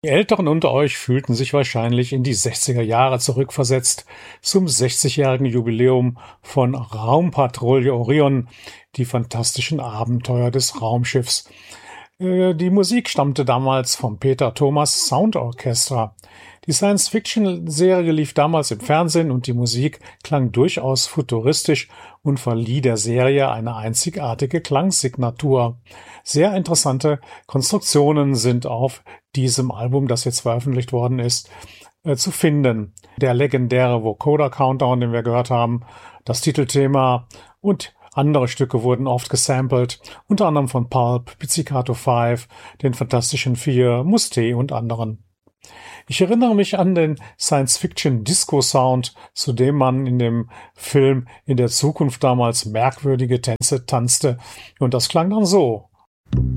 Die Älteren unter euch fühlten sich wahrscheinlich in die 60er Jahre zurückversetzt zum 60-jährigen Jubiläum von Raumpatrouille Orion, die fantastischen Abenteuer des Raumschiffs. Die Musik stammte damals vom Peter Thomas Sound Orchestra. Die Science-Fiction-Serie lief damals im Fernsehen und die Musik klang durchaus futuristisch und verlieh der Serie eine einzigartige Klangsignatur. Sehr interessante Konstruktionen sind auf diesem Album, das jetzt veröffentlicht worden ist, zu finden. Der legendäre Vocoder Countdown, den wir gehört haben, das Titelthema und andere Stücke wurden oft gesampelt, unter anderem von Pulp, Pizzicato 5, den Fantastischen Vier, Muste und anderen. Ich erinnere mich an den Science-Fiction-Disco-Sound, zu dem man in dem Film in der Zukunft damals merkwürdige Tänze tanzte. Und das klang dann so.